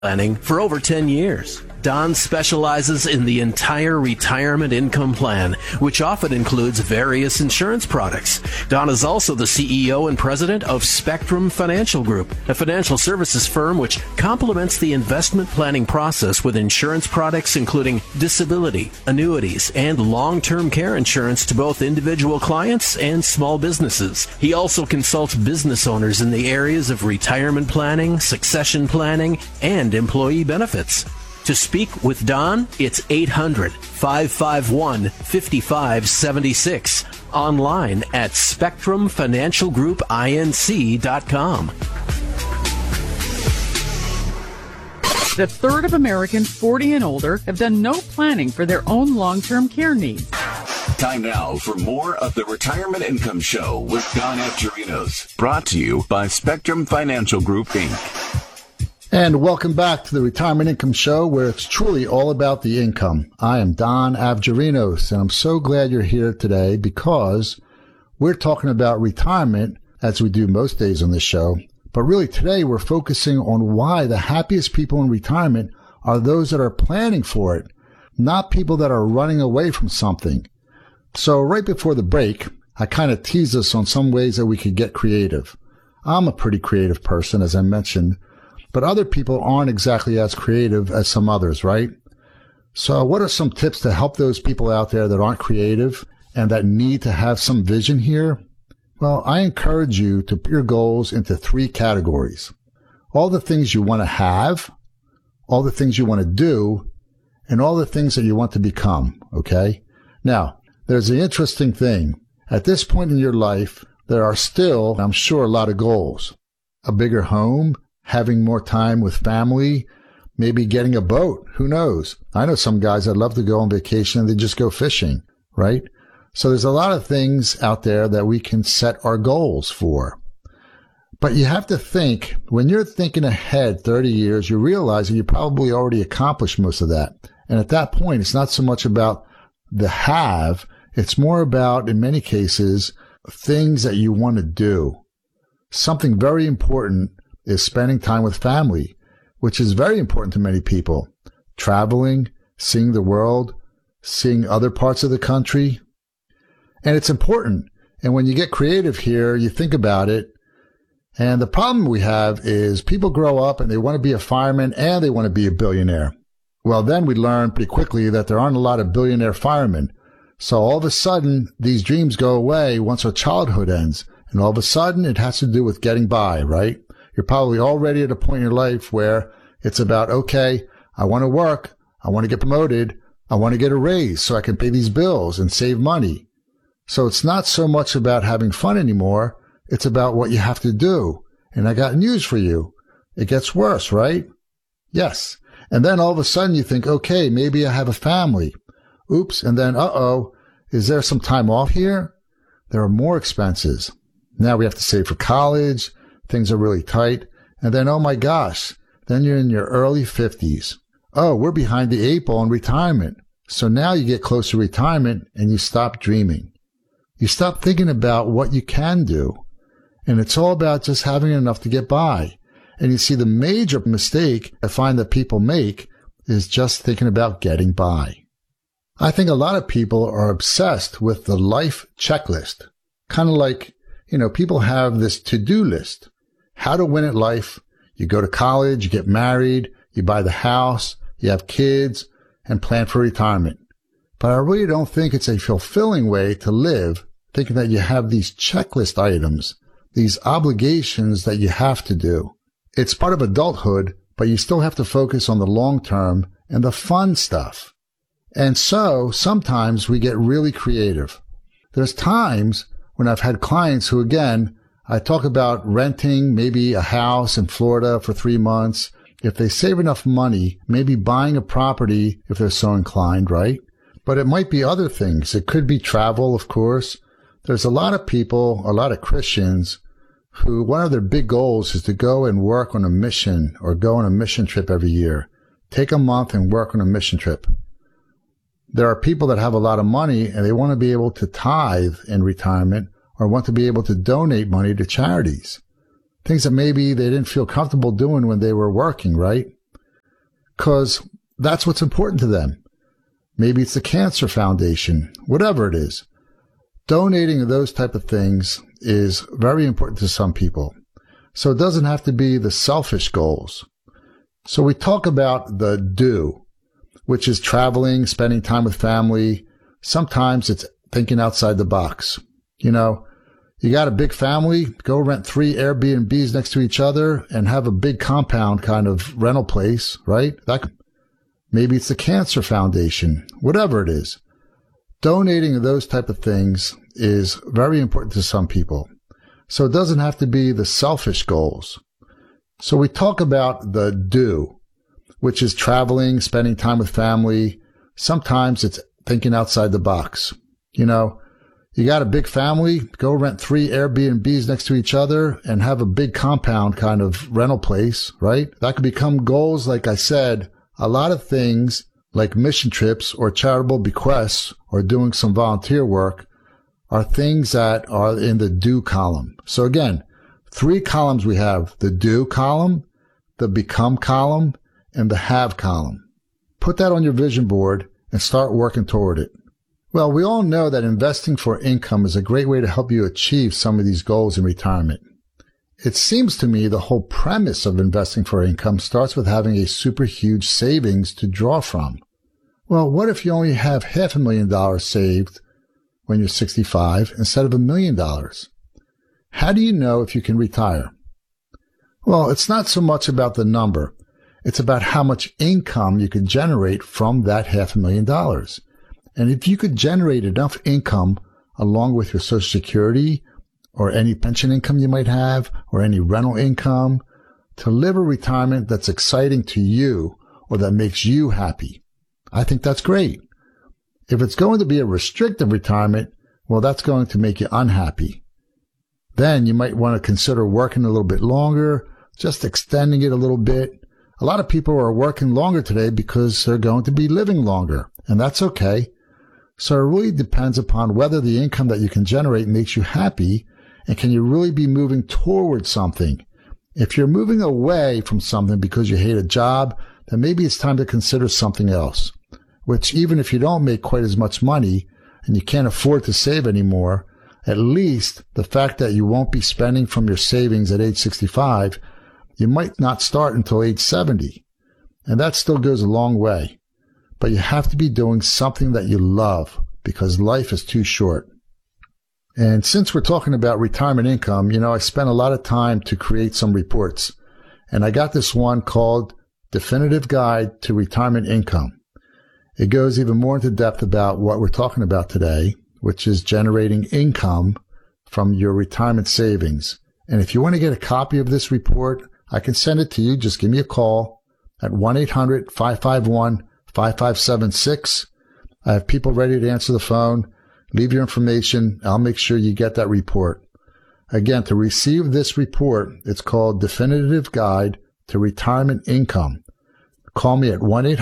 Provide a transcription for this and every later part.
planning for over 10 years. Don specializes in the entire retirement income plan, which often includes various insurance products. Don is also the CEO and president of Spectrum Financial Group, a financial services firm which complements the investment planning process with insurance products including disability, annuities, and long-term care insurance to both individual clients and small businesses. He also consults business owners in the areas of retirement planning, succession planning, and employee benefits. To speak with Don, it's 800-551-5576. Online at SpectrumFinancialGroupInc.com. A third of Americans 40 and older have done no planning for their own long-term care needs. Time now for more of the Retirement Income Show with Don Afgerinos. Brought to you by Spectrum Financial Group, Inc. And welcome back to the Retirement Income Show, where it's truly all about the income. I am Don Afgerinos, and I'm so glad you're here today because we're talking about retirement, as we do most days on this show. But really today we're focusing on why the happiest people in retirement are those that are planning for it, not people that are running away from something. So right before the break, I kind of teased us on some ways that we could get creative. I'm a pretty creative person, as I mentioned, but other people aren't exactly as creative as some others, right? So what are some tips to help those people out there that aren't creative and that need to have some vision here? Well, I encourage you to put your goals into 3 categories. All the things you want to have, all the things you want to do, and all the things that you want to become, okay? Now, there's an interesting thing. At this point in your life, there are still, I'm sure, a lot of goals. A bigger home, having more time with family, maybe getting a boat. Who knows? I know some guys that love to go on vacation and they just go fishing, right? So there's a lot of things out there that we can set our goals for. But you have to think, when you're thinking ahead 30 years, you realize that you probably already accomplished most of that. And at that point, it's not so much about the have, it's more about, in many cases, things that you want to do. Something very important is spending time with family, which is very important to many people. Traveling, seeing the world, seeing other parts of the country. And it's important. And when you get creative here, you think about it. And the problem we have is people grow up and they want to be a fireman and they want to be a billionaire. Well, then we learn pretty quickly that there aren't a lot of billionaire firemen. So all of a sudden, these dreams go away once our childhood ends. And all of a sudden, it has to do with getting by, right? You're probably already at a point in your life where it's about, okay, I want to work, I want to get promoted, I want to get a raise so I can pay these bills and save money. So it's not so much about having fun anymore, it's about what you have to do. And I got news for you. It gets worse, right? Yes. And then all of a sudden you think, okay, maybe I have a family. Oops. And then, is there some time off here? There are more expenses. Now we have to save for college. Things are really tight. And then, oh my gosh, then you're in your early 50s. Oh, we're behind the 8 ball in retirement. So now you get close to retirement and you stop dreaming. You stop thinking about what you can do. And it's all about just having enough to get by. And you see, the major mistake I find that people make is just thinking about getting by. I think a lot of people are obsessed with the life checklist. Kind of like, people have this to-do list. How to win at life. You go to college, you get married, you buy the house, you have kids, and plan for retirement. But I really don't think it's a fulfilling way to live, thinking that you have these checklist items, these obligations that you have to do. It's part of adulthood, but you still have to focus on the long term and the fun stuff. And so sometimes we get really creative. There's times when I've had clients who, again, I talk about renting maybe a house in Florida for 3 months. If they save enough money, maybe buying a property if they're so inclined, right? But it might be other things. It could be travel, of course. There's a lot of people, a lot of Christians, who one of their big goals is to go and work on a mission or go on a mission trip every year. Take a month and work on a mission trip. There are people that have a lot of money and they want to be able to tithe in retirement or want to be able to donate money to charities. Things that maybe they didn't feel comfortable doing when they were working, right? because that's what's important to them. Maybe it's the Cancer Foundation, whatever it is. Donating to those type of things is very important to some people. So it doesn't have to be the selfish goals. So we talk about the do, which is traveling, spending time with family. Sometimes it's thinking outside the box. You know, you got a big family, go rent 3 Airbnbs next to each other and have a big compound kind of rental place, right? Maybe it's the Cancer Foundation, whatever it is. Donating to those type of things is very important to some people. So it doesn't have to be the selfish goals. So we talk about the do, which is traveling, spending time with family. Sometimes it's thinking outside the box. You know, you got a big family, go rent 3 Airbnbs next to each other and have a big compound kind of rental place, right? That could become goals. Like I said, a lot of things like mission trips or charitable bequests or doing some volunteer work are things that are in the do column. So again, 3 columns we have: the do column, the become column, and the have column. Put that on your vision board and start working toward it. Well, we all know that investing for income is a great way to help you achieve some of these goals in retirement. It seems to me the whole premise of investing for income starts with having a super huge savings to draw from. Well, what if you only have $500,000 saved when you're 65 instead of $1 million? How do you know if you can retire? Well, it's not so much about the number. It's about how much income you could generate from that $500,000. And if you could generate enough income along with your Social Security or any pension income you might have or any rental income to live a retirement that's exciting to you or that makes you happy, I think that's great. If it's going to be a restrictive retirement, well, that's going to make you unhappy. Then you might want to consider working a little bit longer, just extending it a little bit. A lot of people are working longer today because they're going to be living longer, and that's okay. So it really depends upon whether the income that you can generate makes you happy, and can you really be moving towards something. If you're moving away from something because you hate a job, then maybe it's time to consider something else, which even if you don't make quite as much money and you can't afford to save anymore, at least the fact that you won't be spending from your savings at age 65, you might not start until age 70. And that still goes a long way. But you have to be doing something that you love because life is too short. And since we're talking about retirement income, I spent a lot of time to create some reports. And I got this one called Definitive Guide to Retirement Income. It goes even more into depth about what we're talking about today, which is generating income from your retirement savings. And if you want to get a copy of this report, I can send it to you. Just give me a call at 1-800-551-5576. I have people ready to answer the phone. Leave your information. I'll make sure you get that report. Again, to receive this report, it's called Definitive Guide to Retirement Income. Call me at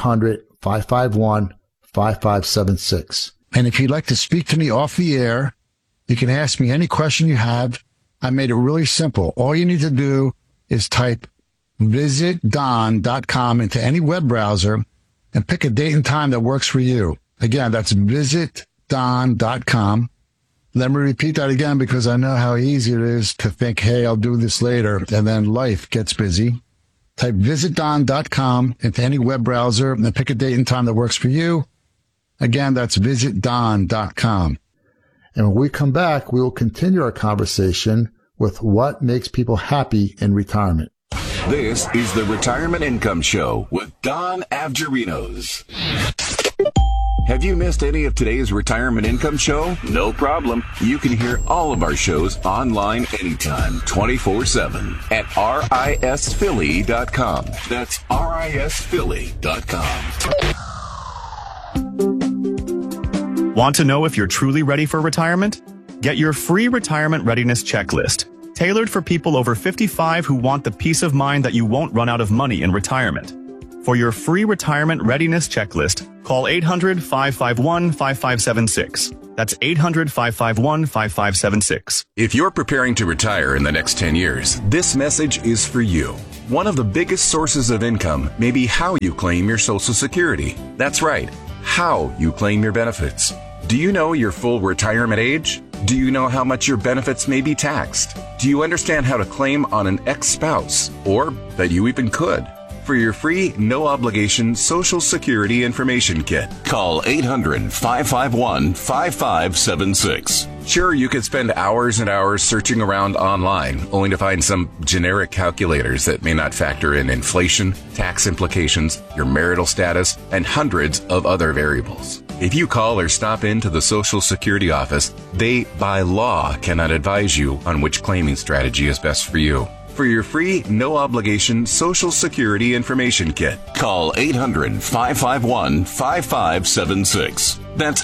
1-800-551-5576. And if you'd like to speak to me off the air, you can ask me any question you have. I made it really simple. All you need to do is type visitdon.com into any web browser and pick a date and time that works for you. Again, that's visitdon.com. Let me repeat that again because I know how easy it is to think, hey, I'll do this later, and then life gets busy. Type visitdon.com into any web browser and pick a date and time that works for you. Again, that's visitdon.com. And when we come back, we will continue our conversation with what makes people happy in retirement. This is the Retirement Income Show with Don Avgerinos. Have you missed any of today's Retirement Income Show? No problem. You can hear all of our shows online anytime, 24/7 at risphilly.com. That's risphilly.com. Want to know if you're truly ready for retirement? Get your free retirement readiness checklist, tailored for people over 55 who want the peace of mind that you won't run out of money in retirement. For your free retirement readiness checklist, call 800-551-5576. That's 800-551-5576. If you're preparing to retire in the next 10 years, this message is for you. One of the biggest sources of income may be how you claim your Social Security. That's right, how you claim your benefits. Do you know your full retirement age? Do you know how much your benefits may be taxed? Do you understand how to claim on an ex-spouse, or that you even could? For your free, no-obligation Social Security information kit, call 800-551-5576. Sure, you could spend hours and hours searching around online, only to find some generic calculators that may not factor in inflation, tax implications, your marital status, and hundreds of other variables. If you call or stop into the Social Security office, they, by law, cannot advise you on which claiming strategy is best for you. For your free, no-obligation Social Security information kit, call 800-551-5576. That's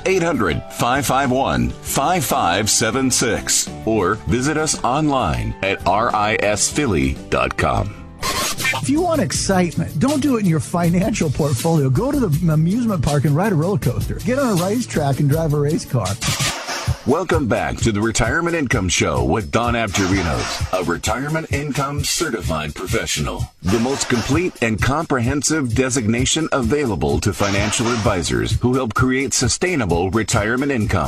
800-551-5576. Or visit us online at risphilly.com. If you want excitement, don't do it in your financial portfolio. Go to the amusement park and ride a roller coaster. Get on a racetrack and drive a race car. Welcome back to the Retirement Income Show with Don Abgerinos, a retirement income certified professional. The most complete and comprehensive designation available to financial advisors who help create sustainable retirement income.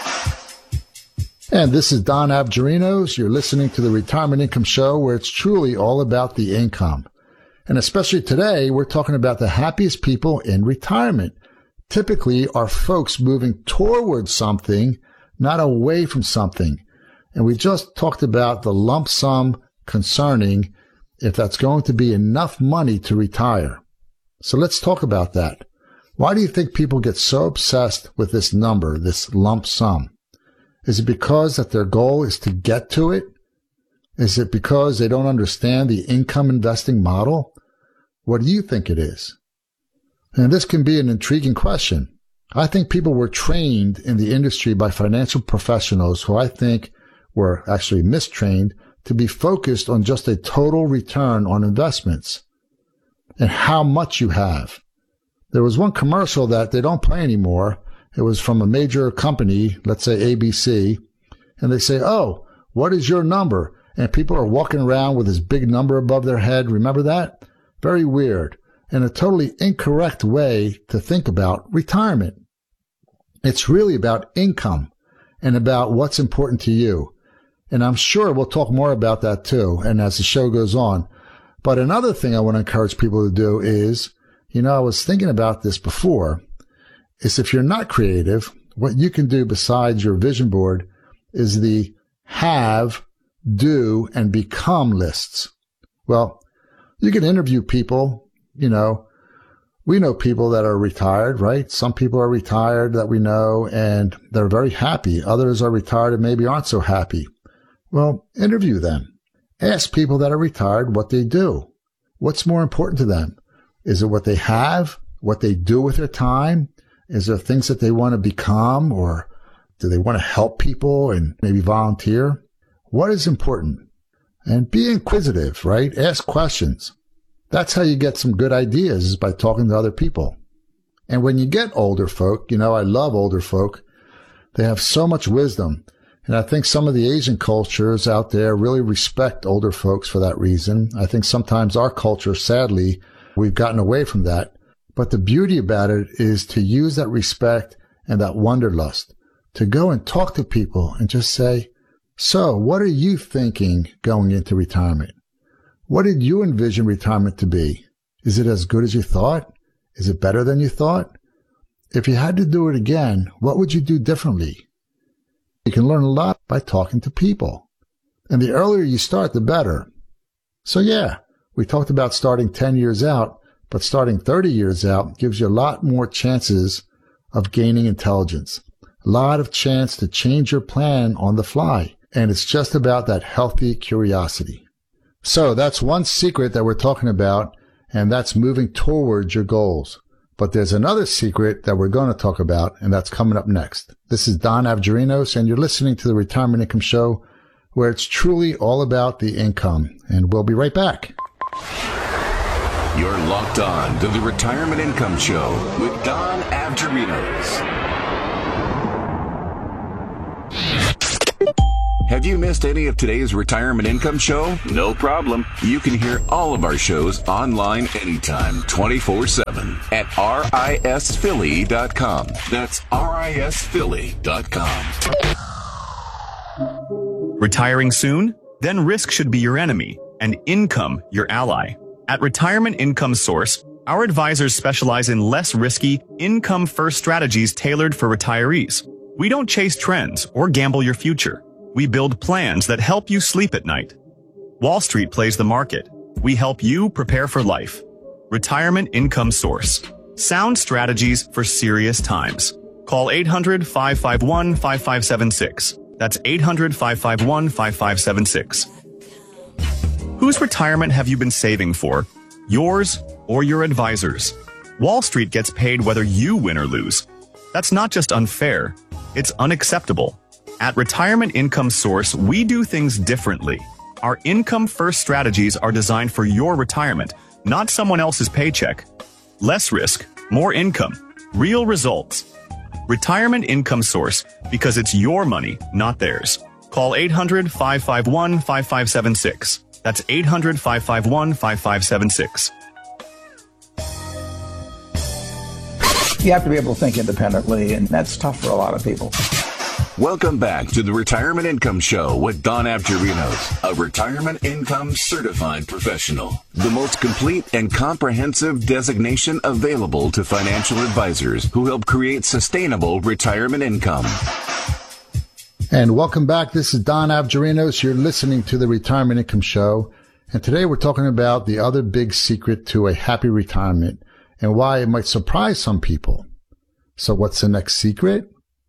And this is Don Abgerinos. You're listening to the Retirement Income Show, where it's truly all about the income. And especially today, we're talking about the happiest people in retirement. Typically, are folks moving towards something, not away from something. And we just talked about the lump sum concerning if that's going to be enough money to retire. So let's talk about that. Why do you think people get so obsessed with this number, this lump sum? Is it because that their goal is to get to it? Is it because they don't understand the income investing model? What do you think it is? And this can be an intriguing question. I think people were trained in the industry by financial professionals who I think were actually mistrained to be focused on just a total return on investments and how much you have. There was one commercial that they don't play anymore. It was from a major company, let's say ABC, and they say, "Oh, what is your number?" And people are walking around with this big number above their head. Remember that? Very weird and a totally incorrect way to think about retirement. It's really about income and about what's important to you. And I'm sure we'll talk more about that too, and as the show goes on. But another thing I want to encourage people to do is, I was thinking about this before, is if you're not creative, what you can do besides your vision board is the have, do, and become lists. Well, you can interview people, we know people that are retired, right? Some people are retired that we know and they're very happy. Others are retired and maybe aren't so happy. Well, interview them. Ask people that are retired what they do. What's more important to them? Is it what they have? What they do with their time? Is there things that they want to become, or do they want to help people and maybe volunteer? What is important? And be inquisitive, right? Ask questions. That's how you get some good ideas, is by talking to other people. And when you get older folk, I love older folk. They have so much wisdom. And I think some of the Asian cultures out there really respect older folks for that reason. I think sometimes our culture, sadly, we've gotten away from that. But the beauty about it is to use that respect and that wanderlust, to go and talk to people and just say, "So, what are you thinking going into retirement? What did you envision retirement to be? Is it as good as you thought? Is it better than you thought? If you had to do it again, what would you do differently?" You can learn a lot by talking to people. And the earlier you start, the better. So yeah, we talked about starting 10 years out, but starting 30 years out gives you a lot more chances of gaining intelligence, a lot of chance to change your plan on the fly. And it's just about that healthy curiosity. So that's one secret that we're talking about, and that's moving towards your goals. But there's another secret that we're going to talk about, and that's coming up next. This is Don Abgerinos, and you're listening to the Retirement Income Show, where it's truly all about the income. And we'll be right back. You're locked on to the Retirement Income Show with Don Abgerinos. Have you missed any of today's Retirement Income Show? No problem. You can hear all of our shows online anytime, 24/7 at risphilly.com. That's risphilly.com. Retiring soon? Then risk should be your enemy and income your ally. At Retirement Income Source, our advisors specialize in less risky, income-first strategies tailored for retirees. We don't chase trends or gamble your future. We build plans that help you sleep at night. Wall Street plays the market. We help you prepare for life. Retirement Income Source. Sound strategies for serious times. Call 800-551-5576. That's 800-551-5576. Whose retirement have you been saving for? Yours or your advisors? Wall Street gets paid whether you win or lose. That's not just unfair. It's unacceptable. At Retirement Income Source, we do things differently. Our income-first strategies are designed for your retirement, not someone else's paycheck. Less risk, more income, real results. Retirement Income Source, because it's your money, not theirs. Call 800-551-5576. That's 800-551-5576. You have to be able to think independently, and that's tough for a lot of people. Welcome back to the Retirement Income Show with Don Avgerinos, a retirement income certified professional. The most complete and comprehensive designation available to financial advisors who help create sustainable retirement income. And welcome back. This is Don Avgerinos. You're listening to the Retirement Income Show. And today we're talking about the other big secret to a happy retirement and why it might surprise some people. So what's the next secret?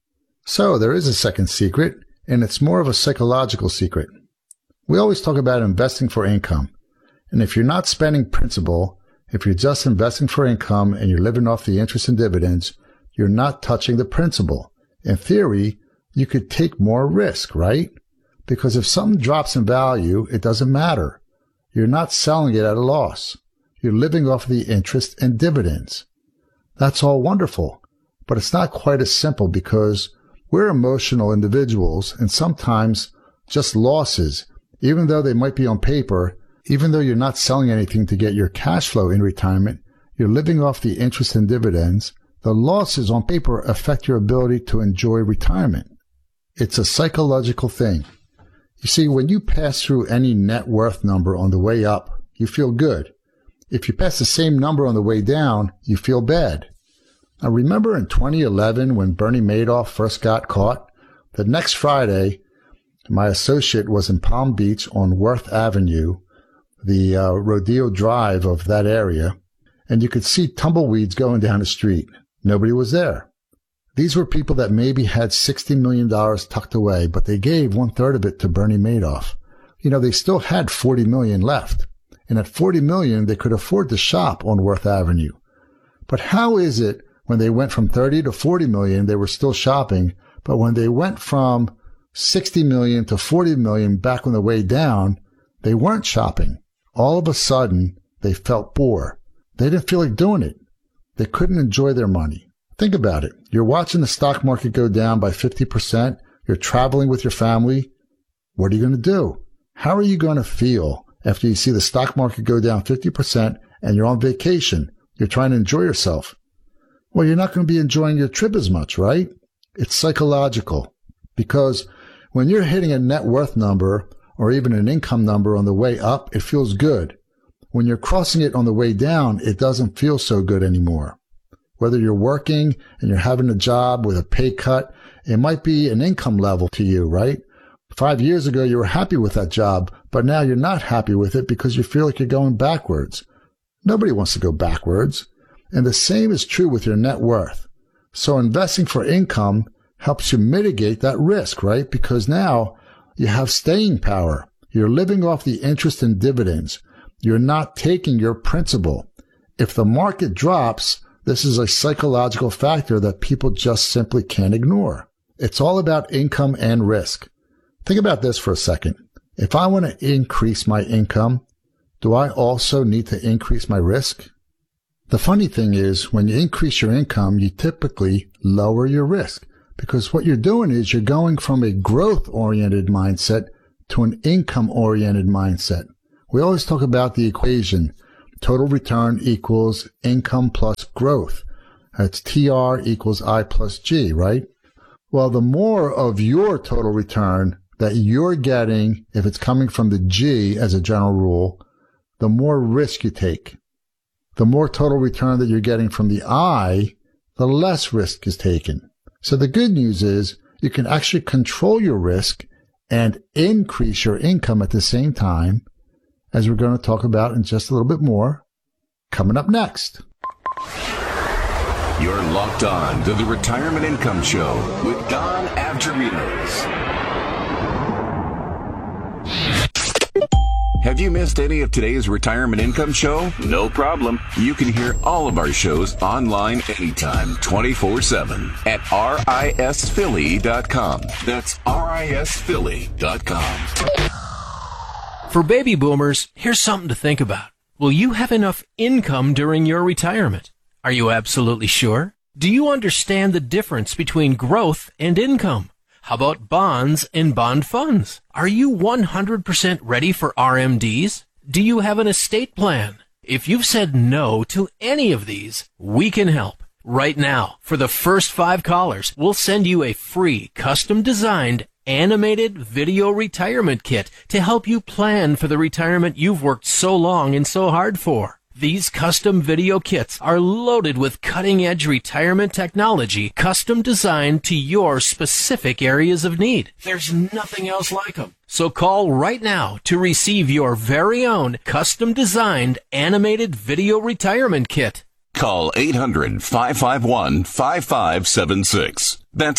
So there is a second secret, and it's more of a psychological secret. We always talk about investing for income. And if you're not spending principal, if you're just investing for income and you're living off the interest and dividends, you're not touching the principal. In theory, you could take more risk, right? Because if something drops in value, it doesn't matter. You're not selling it at a loss. You're living off the interest and dividends. That's all wonderful, but it's not quite as simple because we're emotional individuals, and sometimes just losses, even though they might be on paper, even though you're not selling anything to get your cash flow in retirement, you're living off the interest and dividends, the losses on paper affect your ability to enjoy retirement. It's a psychological thing. You see, when you pass through any net worth number on the way up, you feel good. If you pass the same number on the way down, you feel bad. Now, remember in 2011 when Bernie Madoff first got caught? The next Friday, my associate was in Palm Beach on Worth Avenue, the Rodeo Drive of that area, and you could see tumbleweeds going down the street. Nobody was there. These were people that maybe had $60 million tucked away, but they gave 1/3 of it to Bernie Madoff. You know, they still had $40 million left. And at $40 million, they could afford to shop on Worth Avenue. But how is it when they went from 30 to 40 million, they were still shopping, but when they went from 60 million to 40 million back on the way down, they weren't shopping. All of a sudden, they felt poor. They didn't feel like doing it. They couldn't enjoy their money. Think about it. You're watching the stock market go down by 50%. You're traveling with your family. What are you going to do? How are you going to feel after you see the stock market go down 50% and you're on vacation? You're trying to enjoy yourself. Well, you're not going to be enjoying your trip as much, right? It's psychological, because when you're hitting a net worth number or even an income number on the way up, it feels good. When you're crossing it on the way down, it doesn't feel so good anymore. Whether you're working and you're having a job with a pay cut, it might be an income level to you, right? 5 years ago, you were happy with that job, but now you're not happy with it because you feel like you're going backwards. Nobody wants to go backwards. And the same is true with your net worth. So investing for income helps you mitigate that risk, right? Because now you have staying power. You're living off the interest and dividends. You're not taking your principal. If the market drops, this is a psychological factor that people just simply can't ignore. It's all about income and risk. Think about this for a second. If I want to increase my income, do I also need to increase my risk? The funny thing is, when you increase your income, you typically lower your risk Because what you're doing is you're going from a growth-oriented mindset to an income-oriented mindset. We always talk about the equation, total return equals income plus growth. That's TR equals I plus G, right? Well, the more of your total return that you're getting, if it's coming from the G as a general rule, the more risk you take. The more total return that you're getting from the I, the less risk is taken. So the good news is you can actually control your risk and increase your income at the same time, as we're going to talk about in just a little bit more, coming up next. You're locked on to the Retirement Income Show with Don Avgerinos. Have you missed any of today's Retirement Income Show? No problem. You can hear all of our shows online anytime, 24/7 at risphilly.com. That's risphilly.com. For baby boomers, here's something to think about. Will you have enough income during your retirement? Are you absolutely sure? Do you understand the difference between growth and income? How about bonds and bond funds? Are you 100% ready for RMDs? Do you have an estate plan? If you've said no to any of these, we can help. Right now, for the first 5 callers, we'll send you a free, custom-designed, animated video retirement kit to help you plan for the retirement you've worked so long and so hard for. These custom video kits are loaded with cutting-edge retirement technology, custom designed to your specific areas of need. There's nothing else like them. So call right now to receive your very own custom-designed animated video retirement kit. Call 800-551-5576. That's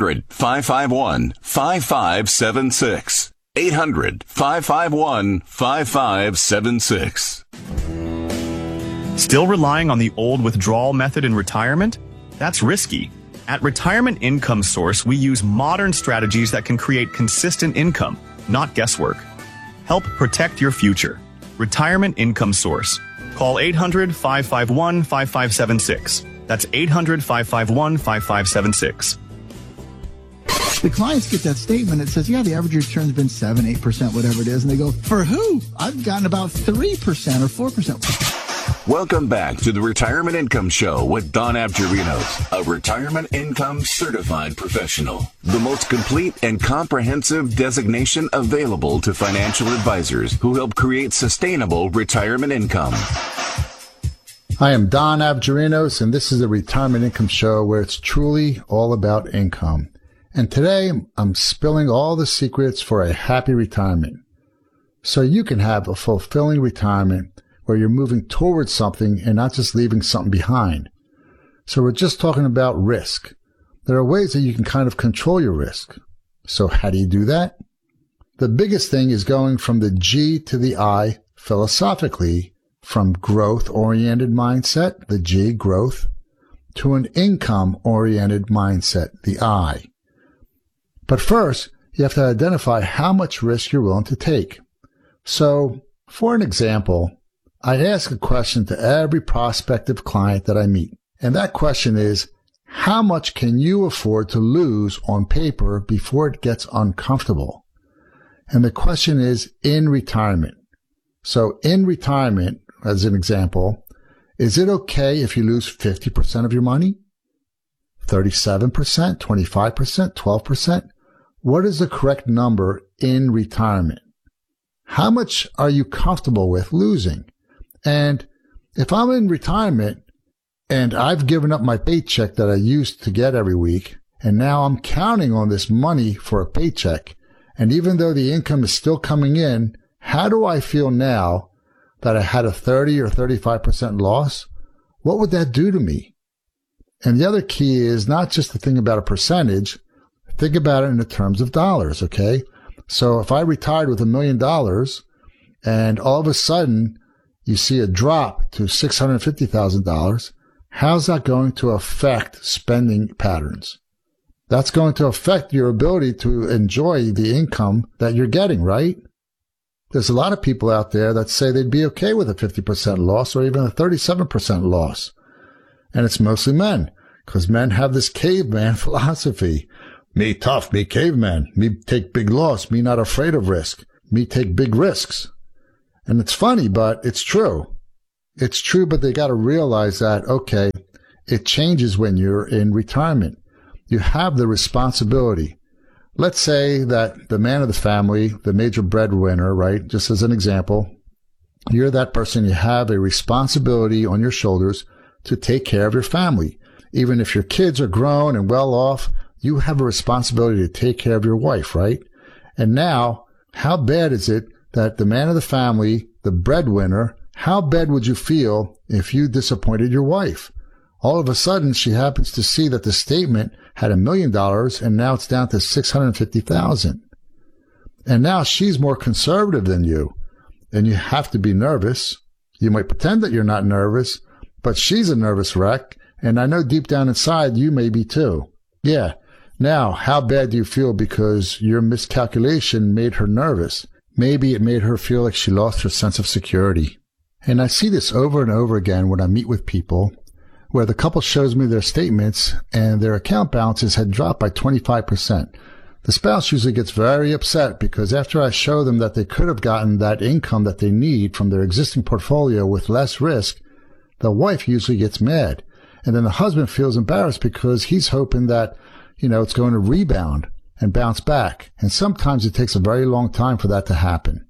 800-551-5576. 800-551-5576. Still relying on the old withdrawal method in retirement? That's risky. At Retirement Income Source, we use modern strategies that can create consistent income, not guesswork. Help protect your future. Retirement Income Source. Call 800-551-5576. That's 800-551-5576. The clients get that statement that says, yeah, the average return's been 7, 8%, whatever it is. And they go, for who? I've gotten about 3% or 4%. Welcome back to the Retirement Income Show with Don Avgerinos, a retirement income certified professional. The most complete and comprehensive designation available to financial advisors who help create sustainable retirement income. I am Don Avgerinos, and this is the Retirement Income Show where it's truly all about income. And today, I'm spilling all the secrets for a happy retirement, so you can have a fulfilling retirement where you're moving towards something and not just leaving something behind. So we're just talking about risk. There are ways that you can kind of control your risk. So how do you do that? The biggest thing is going from the G to the I philosophically, from growth-oriented mindset, the G, growth, to an income-oriented mindset, the I. But first, you have to identify how much risk you're willing to take. So, for an example, I ask a question to every prospective client that I meet. And that question is, how much can you afford to lose on paper before it gets uncomfortable? And the question is in retirement. So in retirement, as an example, is it okay if you lose 50% of your money? 37%, 25%, 12%? What is the correct number in retirement? How much are you comfortable with losing? And if I'm in retirement and I've given up my paycheck that I used to get every week, and now I'm counting on this money for a paycheck, and even though the income is still coming in, how do I feel now that I had a 30 or 35% loss? What would that do to me? And the other key is not just to think about a percentage, think about it in the terms of dollars, okay? So if I retired with $1 million and all of a sudden you see a drop to $650,000, how's that going to affect spending patterns? That's going to affect your ability to enjoy the income that you're getting, right? There's a lot of people out there that say they'd be okay with a 50% loss or even a 37% loss. And it's mostly men, because men have this caveman philosophy. Me tough, me caveman, me take big loss, me not afraid of risk, me take big risks. And it's funny, but it's true. It's true, but they got to realize that, okay, it changes when you're in retirement. You have the responsibility. Let's say that the man of the family, the major breadwinner, right, just as an example, you're that person, you have a responsibility on your shoulders to take care of your family. Even if your kids are grown and well off, you have a responsibility to take care of your wife, right? And now, how bad is it that the man of the family, the breadwinner, how bad would you feel if you disappointed your wife? All of a sudden, she happens to see that the statement had $1 million and now it's down to $650,000. And now she's more conservative than you. And you have to be nervous. You might pretend that you're not nervous, but she's a nervous wreck. And I know deep down inside you may be too. Yeah. Now, how bad do you feel because your miscalculation made her nervous? Maybe it made her feel like she lost her sense of security. And I see this over and over again when I meet with people where the couple shows me their statements and their account balances had dropped by 25%. The spouse usually gets very upset because after I show them that they could have gotten that income that they need from their existing portfolio with less risk, the wife usually gets mad. And then the husband feels embarrassed because he's hoping that, it's going to rebound and bounce back. And sometimes it takes a very long time for that to happen.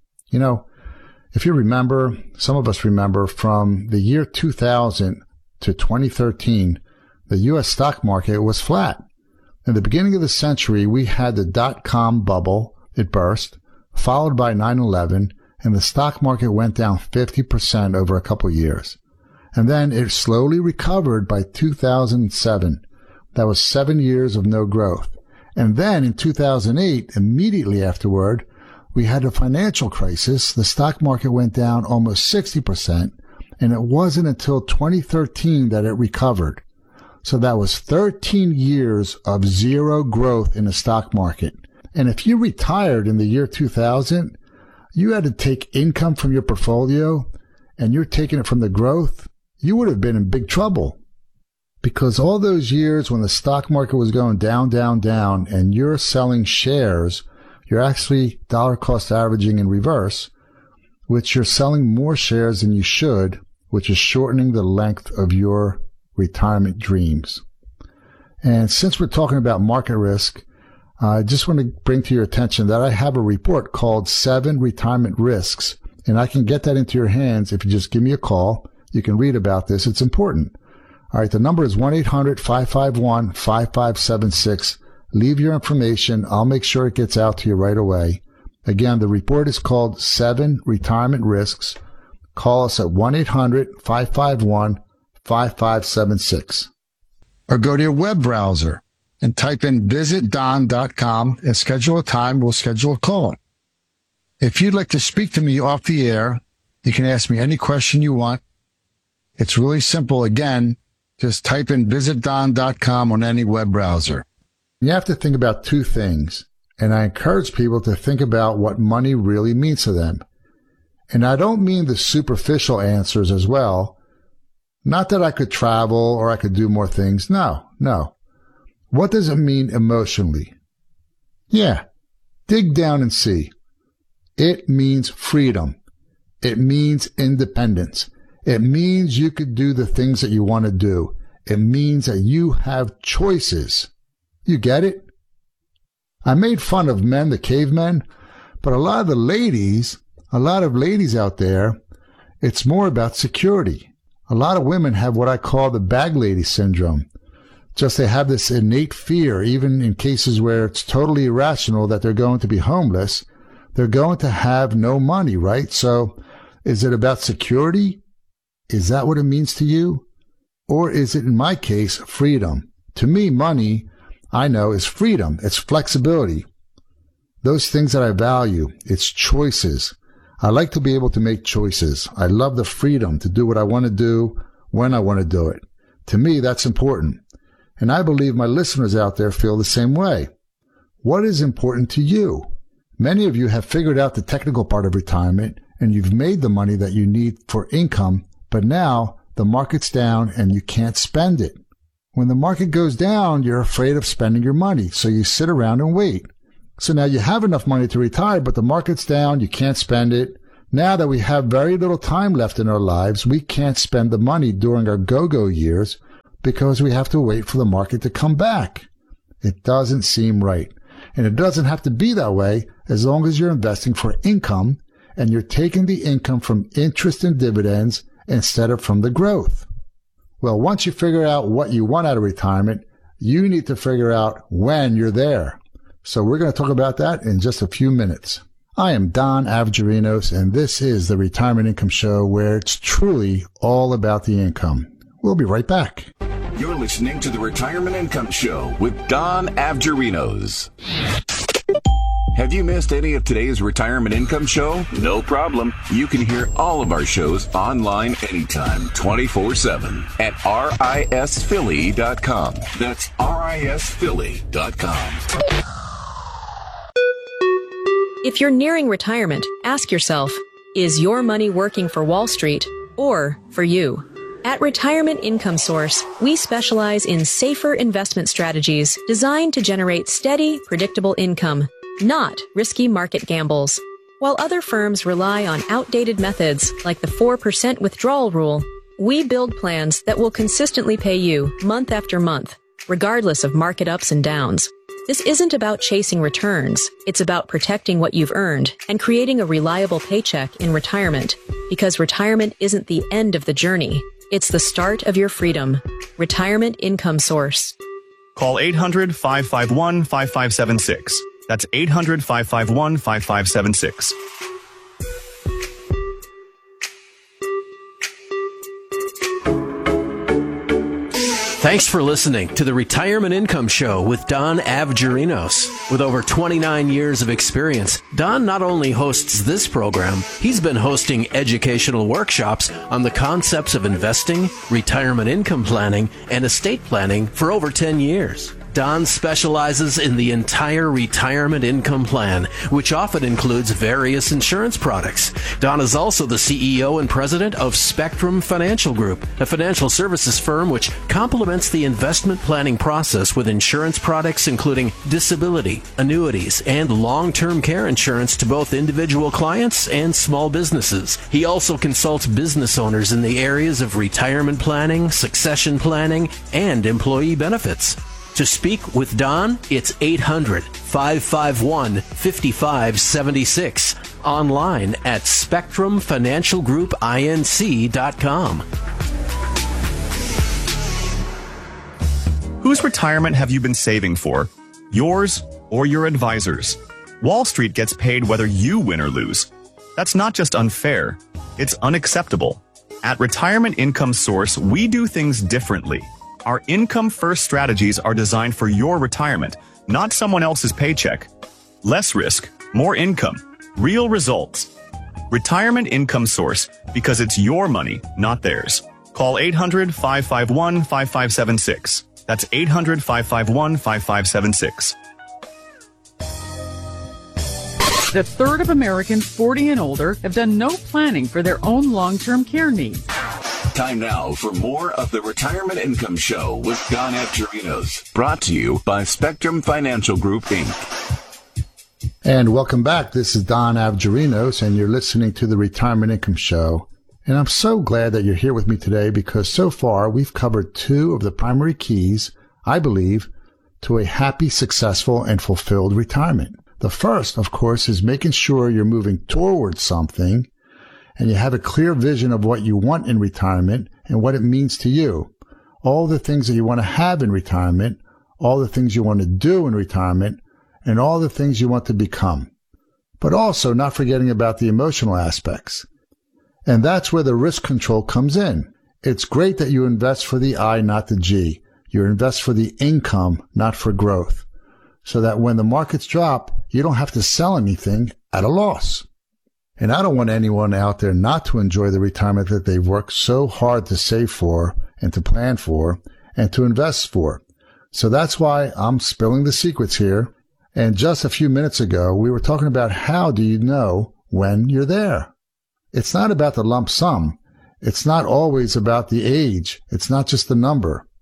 If you remember, some of us remember from the year 2000 to 2013, the U.S. stock market was flat. In the beginning of the century, we had the dot-com bubble. It burst, followed by 9/11, and the stock market went down 50% over a couple of years. And then it slowly recovered by 2007. That was 7 years of no growth. And then in 2008, immediately afterward, we had a financial crisis. The stock market went down almost 60%, and it wasn't until 2013 that it recovered. So that was 13 years of zero growth in the stock market. And if you retired in the year 2000, you had to take income from your portfolio, and you're taking it from the growth, you would have been in big trouble. Because all those years when the stock market was going down, down, down, and you're selling shares, you're actually dollar cost averaging in reverse, which you're selling more shares than you should, which is shortening the length of your retirement dreams. And since we're talking about market risk, I just want to bring to your attention that I have a report called 7 Retirement Risks, and I can get that into your hands if you just give me a call. You can read about this. It's important. All right, the number is 1-800-551-5576. Leave your information. I'll make sure it gets out to you right away. Again, the report is called 7 Retirement Risks. Call us at 1-800-551-5576. Or go to your web browser and type in visitdon.com and schedule a time. We'll schedule a call. If you'd like to speak to me off the air, you can ask me any question you want. It's really simple. Again, just type in visitdon.com on any web browser. You have to think about 2 things, and I encourage people to think about what money really means to them. And I don't mean the superficial answers as well. Not that I could travel or I could do more things. No. What does it mean emotionally? Yeah, dig down and see. It means freedom. It means independence. It means you could do the things that you want to do. It means that you have choices. You get it? I made fun of men, the cavemen, but a lot of ladies out there, it's more about security. A lot of women have what I call the bag lady syndrome. Just they have this innate fear, even in cases where it's totally irrational that they're going to be homeless. They're going to have no money, right? So is it about security? Is that what it means to you? Or is it, in my case, freedom? To me, money, I know, is freedom. It's flexibility. Those things that I value, it's choices. I like to be able to make choices. I love the freedom to do what I want to do when I want to do it. To me, that's important. And I believe my listeners out there feel the same way. What is important to you? Many of you have figured out the technical part of retirement, and you've made the money that you need for income, but now the market's down and you can't spend it. When the market goes down, you're afraid of spending your money, so you sit around and wait. So now you have enough money to retire, but the market's down, you can't spend it. Now that we have very little time left in our lives, we can't spend the money during our go-go years because we have to wait for the market to come back. It doesn't seem right. And it doesn't have to be that way as long as you're investing for income and you're taking the income from interest and dividends instead of from the growth. Well, once you figure out what you want out of retirement, you need to figure out when you're there. So we're going to talk about that in just a few minutes. I am Don Avgerinos, and this is the Retirement Income Show, where it's truly all about the income. We'll be right back. You're listening to the Retirement Income Show with Don Avgerinos. Have you missed any of today's Retirement Income Show? No problem. You can hear all of our shows online anytime, 24/7 at risphilly.com. That's risphilly.com. If you're nearing retirement, ask yourself, is your money working for Wall Street or for you? At Retirement Income Source, we specialize in safer investment strategies designed to generate steady, predictable income, not risky market gambles. While other firms rely on outdated methods like the 4% withdrawal rule, we build plans that will consistently pay you month after month, regardless of market ups and downs. This isn't about chasing returns. It's about protecting what you've earned and creating a reliable paycheck in retirement, because retirement isn't the end of the journey. It's the start of your freedom. Retirement Income Source. Call 800-551-5576. That's 800-551-5576. Thanks for listening to the Retirement Income Show with Don Avgerinos. With over 29 years of experience, Don not only hosts this program, he's been hosting educational workshops on the concepts of investing, retirement income planning, and estate planning for over 10 years. Don specializes in the entire retirement income plan, which often includes various insurance products. Don is also the CEO and president of Spectrum Financial Group, a financial services firm which complements the investment planning process with insurance products including disability, annuities, and long-term care insurance to both individual clients and small businesses. He also consults business owners in the areas of retirement planning, succession planning, and employee benefits. To speak with Don, it's 800-551-5576. Online at SpectrumFinancialGroupInc.com. Whose retirement have you been saving for? Yours or your advisor's? Wall Street gets paid whether you win or lose. That's not just unfair, it's unacceptable. At Retirement Income Source, we do things differently. Our income-first strategies are designed for your retirement, not someone else's paycheck. Less risk, more income, real results. Retirement Income Source, because it's your money, not theirs. Call 800-551-5576. That's 800-551-5576. The third of Americans 40 and older have done no planning for their own long-term care needs. Time now for more of the Retirement Income Show with Don Avgerinos. Brought to you by Spectrum Financial Group, Inc. And welcome back. This is Don Avgerinos, and you're listening to the Retirement Income Show. And I'm so glad that you're here with me today because so far we've covered two of the primary keys, I believe, to a happy, successful, and fulfilled retirement. The first, of course, is making sure you're moving towards something and you have a clear vision of what you want in retirement and what it means to you. All the things that you want to have in retirement, all the things you want to do in retirement, and all the things you want to become. But also not forgetting about the emotional aspects. And that's where the risk control comes in. It's great that you invest for the I, not the G. You invest for the income, not for growth. So that when the markets drop, you don't have to sell anything at a loss. And I don't want anyone out there not to enjoy the retirement that they've worked so hard to save for and to plan for and to invest for. So that's why I'm spilling the secrets here. And just a few minutes ago, we were talking about how do you know when you're there? It's not about the lump sum. It's not always about the age. It's not just the number.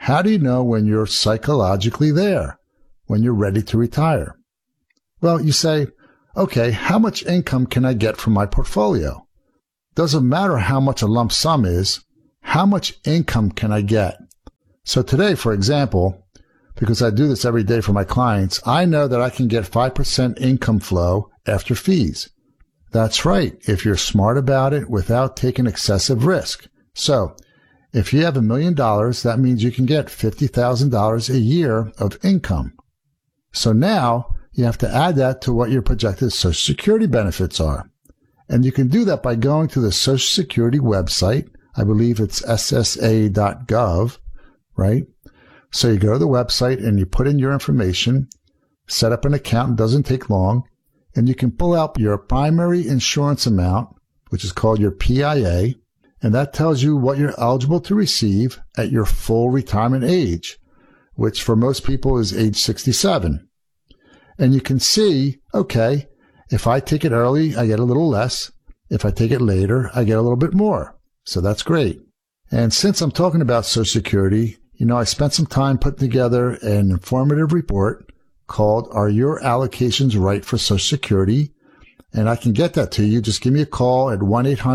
How do you know when you're psychologically there, when you're ready to retire? Well, you say, okay, how much income can I get from my portfolio? Doesn't matter how much a lump sum is, how much income can I get? So today, for example, because I do this every day for my clients, I know that I can get 5% income flow after fees. That's right, if you're smart about it without taking excessive risk. So, if you have $1 million, that means you can get $50,000 a year of income. So now, you have to add that to what your projected Social Security benefits are. And you can do that by going to the Social Security website. I believe it's ssa.gov, right? So you go to the website and you put in your information, set up an account, it doesn't take long, and you can pull out your primary insurance amount, which is called your PIA, and that tells you what you're eligible to receive at your full retirement age, which for most people is age 67. And you can see, okay, if I take it early, I get a little less. If I take it later, I get a little bit more. So that's great. And since I'm talking about Social Security, I spent some time putting together an informative report called Are Your Allocations Right for Social Security? And I can get that to you. Just give me a call at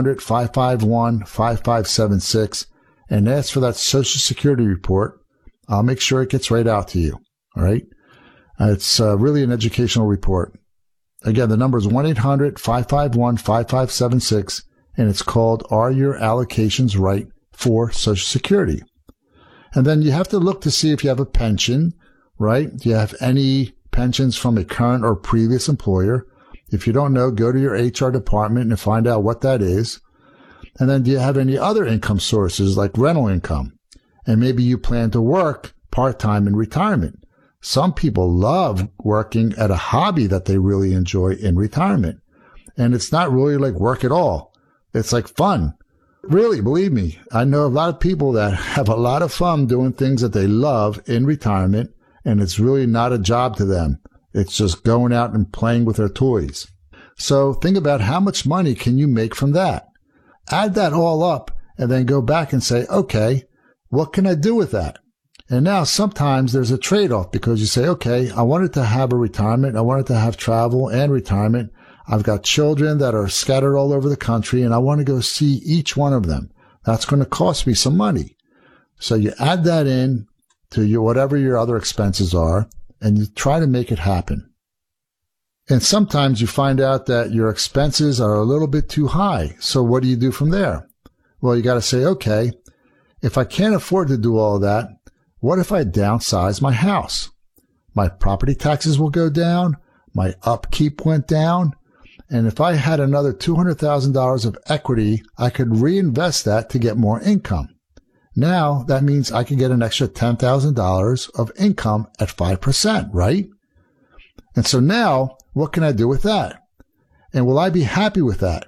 1-800-551-5576 and ask for that Social Security report. I'll make sure it gets right out to you. All right. It's really an educational report. Again, the number is 1-800-551-5576, and it's called Are Your Allocations Right for Social Security? And then you have to look to see if you have a pension, right? Do you have any pensions from a current or previous employer? If you don't know, go to your HR department and find out what that is. And then do you have any other income sources like rental income? And maybe you plan to work part-time in retirement. Some people love working at a hobby that they really enjoy in retirement. And it's not really like work at all. It's like fun. Really, believe me, I know a lot of people that have a lot of fun doing things that they love in retirement, and it's really not a job to them. It's just going out and playing with their toys. So think about how much money can you make from that? Add that all up and then go back and say, okay, what can I do with that? And now sometimes there's a trade-off because you say, okay, I wanted to have a retirement. I wanted to have travel and retirement. I've got children that are scattered all over the country, and I want to go see each one of them. That's going to cost me some money. So you add that in to whatever your other expenses are, and you try to make it happen. And sometimes you find out that your expenses are a little bit too high. So what do you do from there? Well, you got to say, okay, if I can't afford to do all of that, what if I downsize my house? My property taxes will go down. My upkeep went down. And if I had another $200,000 of equity, I could reinvest that to get more income. Now, that means I could get an extra $10,000 of income at 5%, right? And so now, what can I do with that? And will I be happy with that?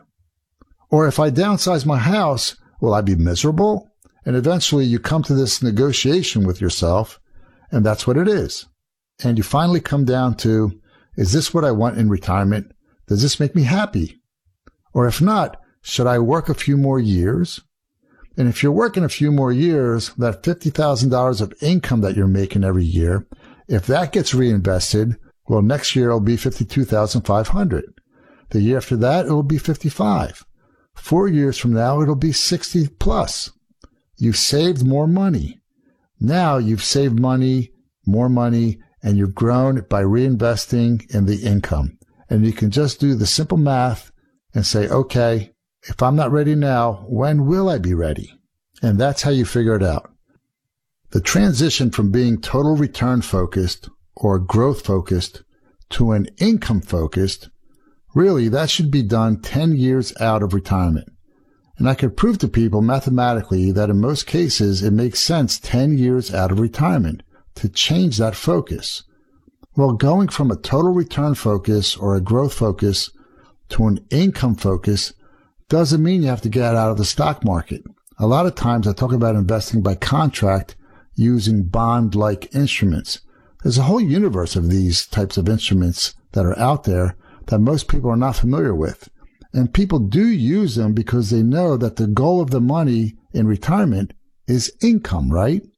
Or if I downsize my house, will I be miserable? And eventually you come to this negotiation with yourself, and that's what it is. And you finally come down to, is this what I want in retirement? Does this make me happy? Or if not, should I work a few more years? And if you're working a few more years, that $50,000 of income that you're making every year, if that gets reinvested, well, next year it'll be $52,500. The year after that, it'll be $55,000. 4 years from now, it'll be $60,000 plus. You've saved more money. Now you've saved money, more money, and you've grown by reinvesting in the income. And you can just do the simple math and say, okay, if I'm not ready now, when will I be ready? And that's how you figure it out. The transition from being total return focused or growth focused to an income focused, really that should be done 10 years out of retirement. And I could prove to people mathematically that in most cases it makes sense 10 years out of retirement to change that focus. Well, going from a total return focus or a growth focus to an income focus doesn't mean you have to get out of the stock market. A lot of times I talk about investing by contract using bond-like instruments. There's a whole universe of these types of instruments that are out there that most people are not familiar with. And people do use them because they know that the goal of the money in retirement is income, right?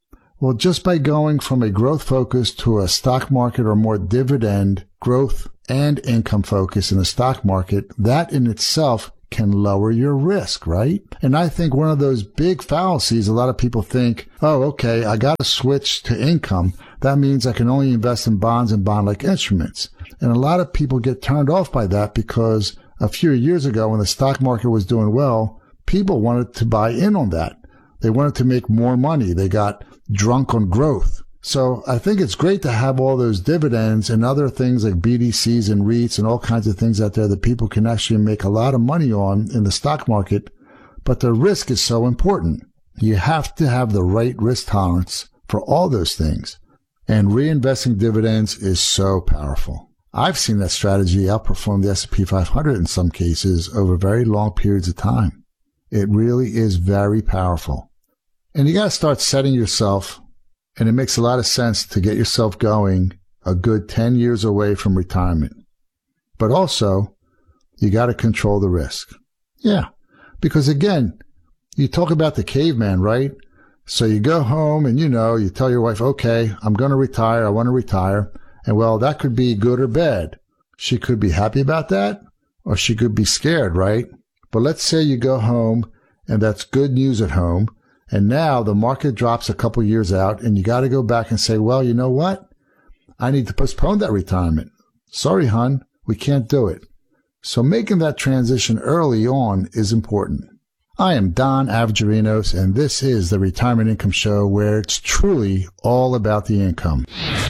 Well, just by going from a growth focus to a stock market or more dividend growth and income focus in the stock market, that in itself can lower your risk, right? And I think one of those big fallacies, a lot of people think, oh, okay, I got to switch to income. That means I can only invest in bonds and bond-like instruments. And a lot of people get turned off by that because a few years ago when the stock market was doing well, people wanted to buy in on that. They wanted to make more money. They got drunk on growth. So I think it's great to have all those dividends and other things like BDCs and REITs and all kinds of things out there that people can actually make a lot of money on in the stock market. But the risk is so important. You have to have the right risk tolerance for all those things. And reinvesting dividends is so powerful. I've seen that strategy outperform the S&P 500 in some cases over very long periods of time. It really is very powerful. And you got to start setting yourself, and it makes a lot of sense to get yourself going a good 10 years away from retirement. But also, you got to control the risk. Yeah, because again, you talk about the caveman, right? So you go home and you tell your wife, okay, I'm going to retire. I want to retire. And well, that could be good or bad. She could be happy about that, or she could be scared, right? But let's say you go home and that's good news at home. And now the market drops a couple years out and you got to go back and say, well, you know what? I need to postpone that retirement. Sorry, hon, we can't do it. So making that transition early on is important. I am Don Avgerinos, and this is the Retirement Income Show, where it's truly all about the income.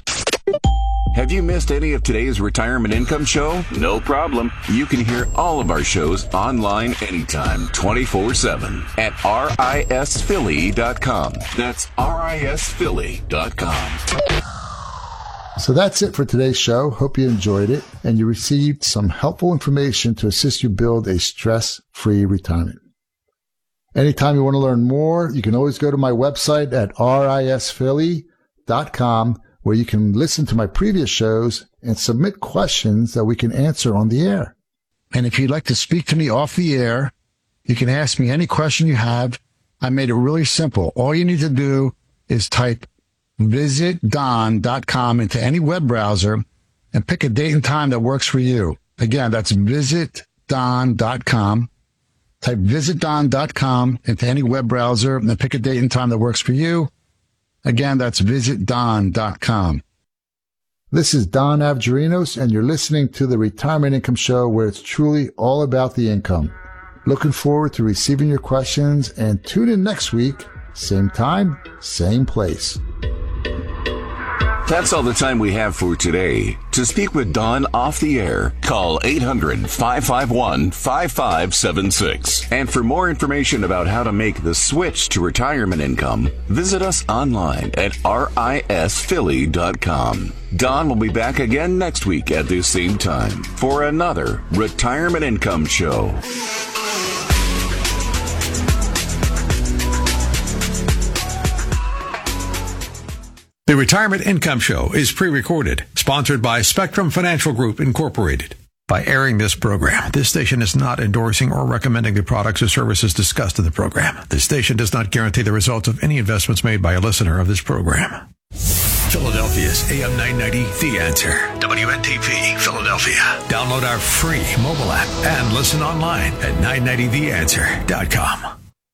Have you missed any of today's Retirement Income Show? No problem. You can hear all of our shows online anytime, 24/7 at risphilly.com. That's risphilly.com. So that's it for today's show. Hope you enjoyed it and you received some helpful information to assist you build a stress-free retirement. Anytime you want to learn more, you can always go to my website at risphilly.com, where you can listen to my previous shows and submit questions that we can answer on the air. And if you'd like to speak to me off the air, you can ask me any question you have. I made it really simple. All you need to do is type visitdon.com into any web browser and pick a date and time that works for you. Again, that's visitdon.com. Type visitdon.com into any web browser and then pick a date and time that works for you. Again, that's visitdon.com. This is Don Avgerinos, and you're listening to the Retirement Income Show, where it's truly all about the income. Looking forward to receiving your questions, and tune in next week, same time, same place. That's all the time we have for today. To speak with Don off the air, call 800-551-5576. And for more information about how to make the switch to retirement income, visit us online at risphilly.com. Don will be back again next week at this same time for another Retirement Income Show. The Retirement Income Show is pre-recorded, sponsored by Spectrum Financial Group, Incorporated. By airing this program, this station is not endorsing or recommending the products or services discussed in the program. This station does not guarantee the results of any investments made by a listener of this program. Philadelphia's AM 990, The Answer. WNTP, Philadelphia. Download our free mobile app and listen online at 990theanswer.com.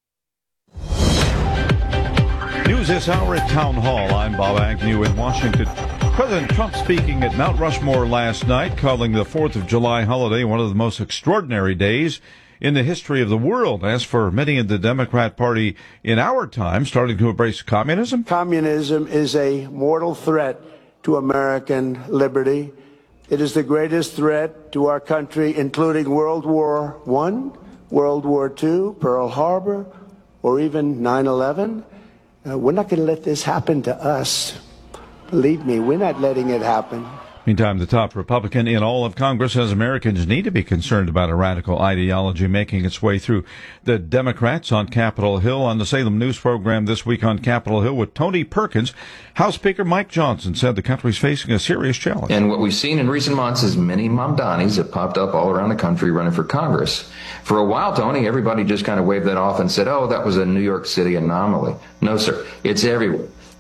News this hour at Town Hall. I'm Bob Agnew in Washington. President Trump speaking at Mount Rushmore last night, calling the 4th of July holiday one of the most extraordinary days in the history of the world. As for many in the Democrat Party in our time, starting to embrace communism. Communism is a mortal threat to American liberty. It is the greatest threat to our country, including World War I, World War II, Pearl Harbor, or even 9/11. We're not going to let this happen to us. Believe me, we're not letting it happen. Meantime, the top Republican in all of Congress says Americans need to be concerned about a radical ideology making its way through the Democrats on Capitol Hill. On the Salem News program this week on Capitol Hill with Tony Perkins, House Speaker Mike Johnson said the country's facing a serious challenge. And what we've seen in recent months is many Mamdanis have popped up all around the country running for Congress. For a while, Tony, everybody just kind of waved that off and said, oh, that was a New York City anomaly. No, sir. It's everywhere.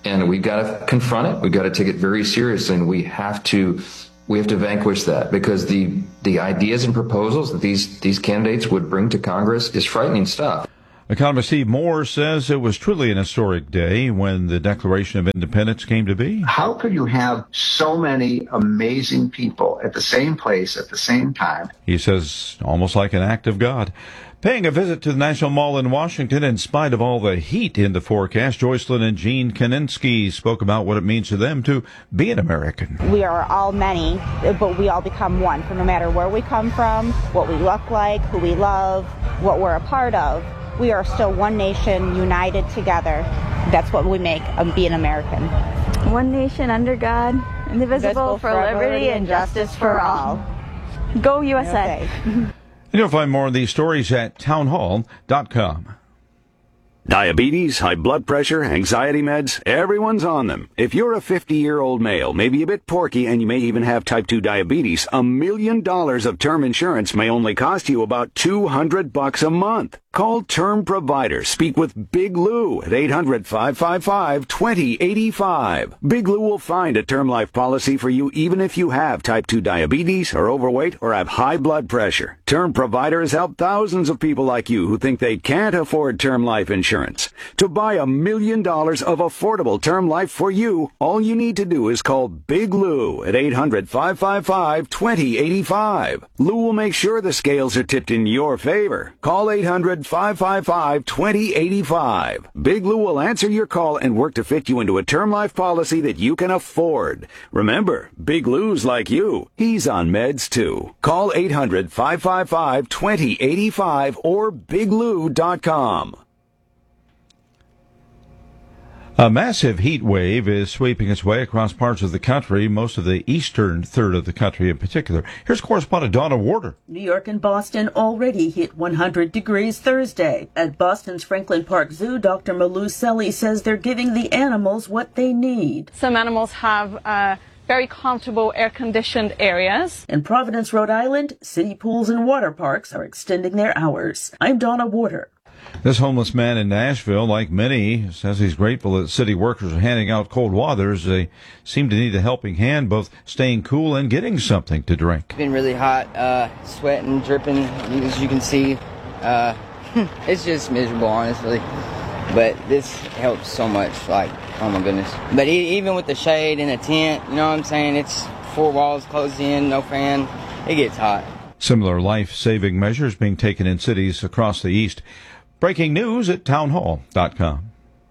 and we've got to confront it. We've got to take it very seriously, and we have to vanquish that, because the ideas and proposals that these candidates would bring to Congress is frightening stuff. Economist Steve Moore says it was truly an historic day when the Declaration of Independence came to be. How could you have so many amazing people at the same place at the same time? He says almost like an act of God. Paying a visit to the National Mall in Washington in spite of all the heat in the forecast, Joycelyn and Gene Kaninsky spoke about what it means to them to be an American. We are all many, but we all become one. For no matter where we come from, what we look like, who we love, what we're a part of, we are still one nation, united together. That's what we make being American. One nation under God, indivisible, for liberty and justice for all. Go USA. You'll find more of these stories at townhall.com. Diabetes, high blood pressure, anxiety meds, everyone's on them. If you're a 50-year-old male, maybe a bit porky, and you may even have type 2 diabetes, $1 million of term insurance may only cost you about $200 a month. Call Term Provider. Speak with Big Lou at 800-555-2085. Big Lou will find a term life policy for you even if you have type 2 diabetes, are overweight, or have high blood pressure. Term Provider has helped thousands of people like you who think they can't afford term life insurance. To buy $1 million of affordable term life for you, all you need to do is call Big Lou at 800-555-2085. Lou will make sure the scales are tipped in your favor. Call 800-555-2085. Big Lou will answer your call and work to fit you into a term life policy that you can afford. Remember, Big Lou's like you. He's on meds too. Call 800-555-2085 or biglou.com. A massive heat wave is sweeping its way across parts of the country, most of the eastern third of the country in particular. Here's correspondent Donna Warder. New York and Boston already hit 100 degrees Thursday. At Boston's Franklin Park Zoo, Dr. Malou Selly says they're giving the animals what they need. Some animals have very comfortable air-conditioned areas. In Providence, Rhode Island, city pools and water parks are extending their hours. I'm Donna Warder. This homeless man in Nashville, like many, says he's grateful that city workers are handing out cold waters. They seem to need a helping hand, both staying cool and getting something to drink. It's been really hot, sweating, dripping, as you can see. It's just miserable, honestly. But this helps so much, like, oh my goodness. But even with the shade and the tent, you know what I'm saying? It's 4 walls closed in, no fan. It gets hot. Similar life-saving measures being taken in cities across the East. Breaking news at townhall.com.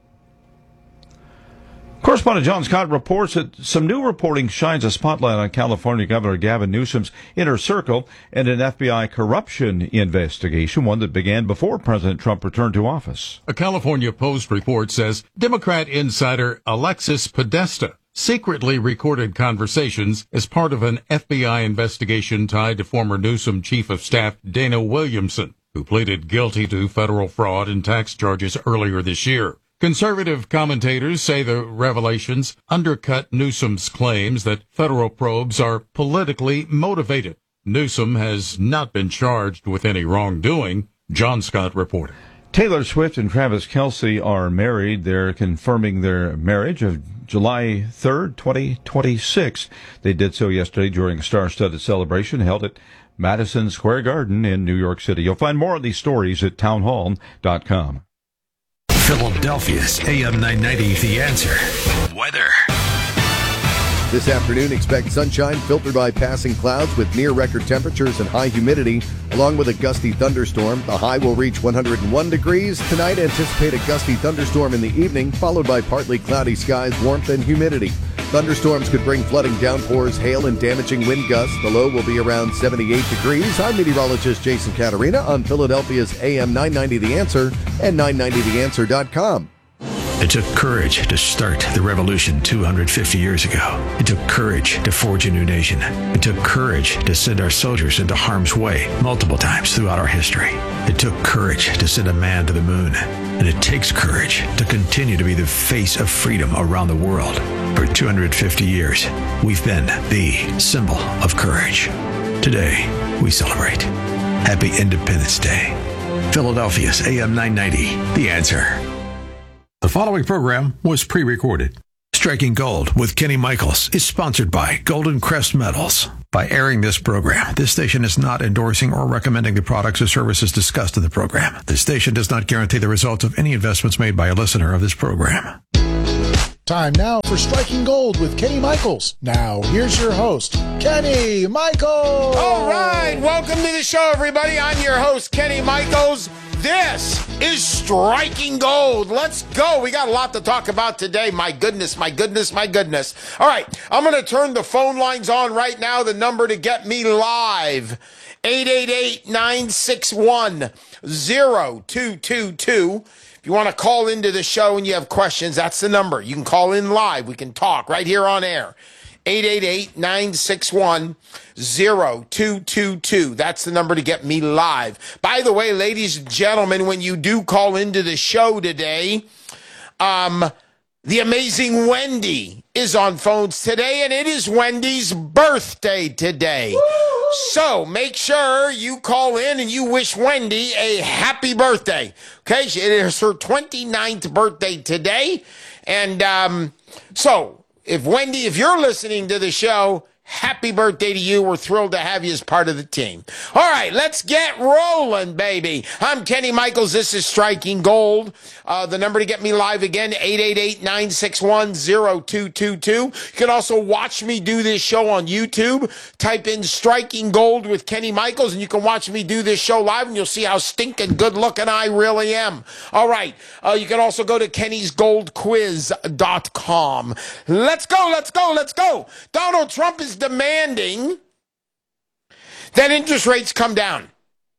Correspondent John Scott reports that some new reporting shines a spotlight on California Governor Gavin Newsom's inner circle and an FBI corruption investigation, one that began before President Trump returned to office. A California Post report says Democrat insider Alexis Podesta secretly recorded conversations as part of an FBI investigation tied to former Newsom Chief of Staff Dana Williamson, who pleaded guilty to federal fraud and tax charges earlier this year. Conservative commentators say the revelations undercut Newsom's claims that federal probes are politically motivated. Newsom has not been charged with any wrongdoing. John Scott reported. Taylor Swift and Travis Kelce are married. They're confirming their marriage of July 3rd, 2026. They did so yesterday during a star-studded celebration held at Madison Square Garden in New York City. You'll find more of these stories at townhall.com. Philadelphia's AM 990, The Answer. Weather. This afternoon, expect sunshine filtered by passing clouds with near-record temperatures and high humidity, along with a gusty thunderstorm. The high will reach 101 degrees. Tonight, anticipate a gusty thunderstorm in the evening, followed by partly cloudy skies, warmth, and humidity. Thunderstorms could bring flooding, downpours, hail, and damaging wind gusts. The low will be around 78 degrees. I'm meteorologist Jason Caterina on Philadelphia's AM 990 The Answer and 990theanswer.com. It took courage to start the revolution 250 years ago. It took courage to forge a new nation. It took courage to send our soldiers into harm's way multiple times throughout our history. It took courage to send a man to the moon. And it takes courage to continue to be the face of freedom around the world. For 250 years, we've been the symbol of courage. Today, we celebrate. Happy Independence Day. Philadelphia's AM 990, The Answer. The following program was pre-recorded. Striking Gold with Kenny Michaels is sponsored by Golden Crest Metals. By airing this program, this station is not endorsing or recommending the products or services discussed in the program. This station does not guarantee the results of any investments made by a listener of this program. Time now for Striking Gold with Kenny Michaels. Now, here's your host, Kenny Michaels. All right, welcome to the show, everybody. I'm your host, Kenny Michaels. This is Striking Gold. Let's go. We got a lot to talk about today. My goodness, my goodness, my goodness. All right, I'm going to turn the phone lines on right now. The number to get me live, 888-961-0222. If you want to call into the show and you have questions, that's the number. You can call in live. We can talk right here on air. 888-961-0222. That's the number to get me live. By the way, ladies and gentlemen, when you do call into the show today, the amazing Wendy is on phones today, and it is Wendy's birthday today. Woo! So make sure you call in and you wish Wendy a happy birthday. Okay, it is her 29th birthday today. And so if Wendy, if you're listening to the show, happy birthday to you. We're thrilled to have you as part of the team. All right, let's get rolling, baby. I'm Kenny Michaels. This is Striking Gold. The number to get me live again, 888-961-0222. You can also watch me do this show on YouTube. Type in Striking Gold with Kenny Michaels, and you can watch me do this show live, and you'll see how stinking good-looking I really am. All right, you can also go to kennysgoldquiz.com. Let's go, let's go, let's go. Donald Trump is demanding that interest rates come down.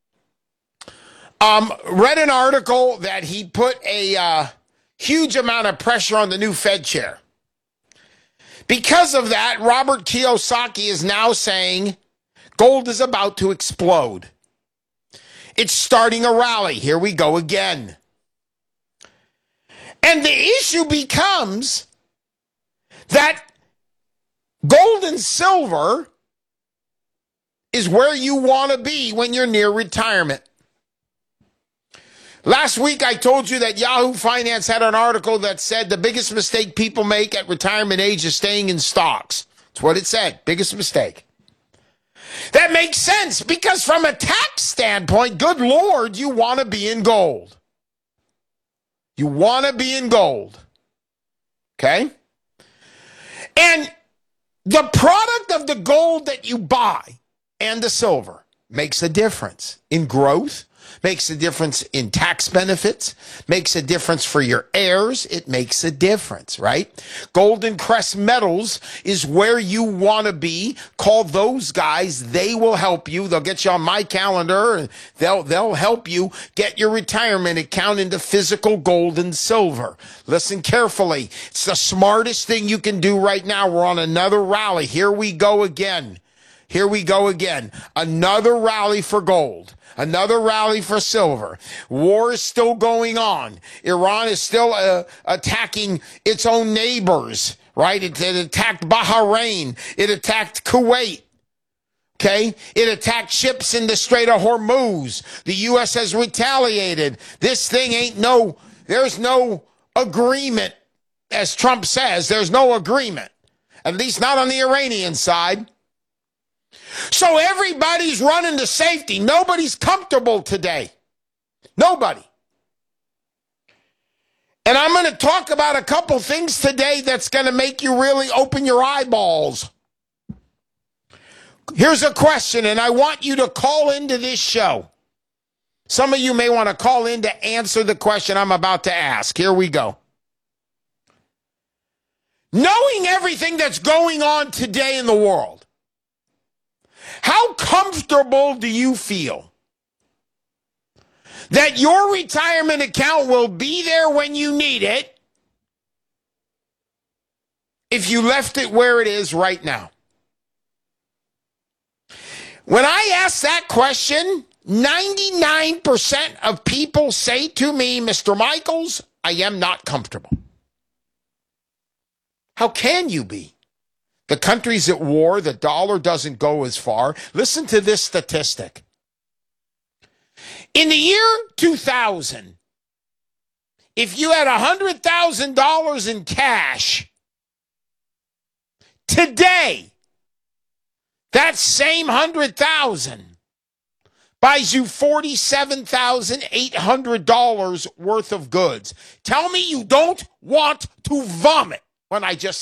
Read an article that he put a huge amount of pressure on the new Fed chair. Because of that, Robert Kiyosaki is now saying gold is about to explode. It's starting a rally. Here we go again. And the issue becomes that gold and silver is where you want to be when you're near retirement. Last week, I told you that Yahoo Finance had an article that said the biggest mistake people make at retirement age is staying in stocks. That's what it said. Biggest mistake. That makes sense because from a tax standpoint, good Lord, you want to be in gold. You want to be in gold. Okay? And the product of the gold that you buy and the silver makes a difference in growth, makes a difference in tax benefits, makes a difference for your heirs. It makes a difference, right? Golden Crest Metals is where you want to be. Call those guys. They will help you. They'll get you on my calendar, and they'll help you get your retirement account into physical gold and silver. Listen carefully. It's the smartest thing you can do right now. We're on another rally. Here we go again. Here we go again. Another rally for gold. Another rally for silver. War is still going on. Iran is still attacking its own neighbors, right? It attacked Bahrain. It attacked Kuwait. Okay? It attacked ships in the Strait of Hormuz. The U.S. has retaliated. This thing there's no agreement, as Trump says. There's no agreement. At least not on the Iranian side. So everybody's running to safety. Nobody's comfortable today. Nobody. And I'm going to talk about a couple things today that's going to make you really open your eyeballs. Here's a question, and I want you to call into this show. Some of you may want to call in to answer the question I'm about to ask. Here we go. Knowing everything that's going on today in the world, how comfortable do you feel that your retirement account will be there when you need it if you left it where it is right now? When I ask that question, 99% of people say to me, Mr. Michaels, I am not comfortable. How can you be? The country's at war. The dollar doesn't go as far. Listen to this statistic. In the year 2000, If you had $100,000 in cash today, that same $100,000 buys you $47,800 worth of goods. Tell me you don't want to vomit when I just